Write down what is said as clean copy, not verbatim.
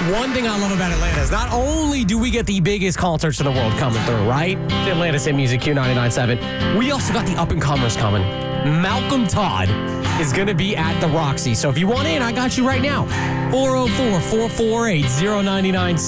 one thing I love about Atlanta is not only do we get the biggest concerts in the world coming through, right? The Atlanta City Music Q99.7. We also got the up-and-comers coming. Malcolm Todd is going to be at the Roxy. So if you want in, I got you right now. 404-448-0997.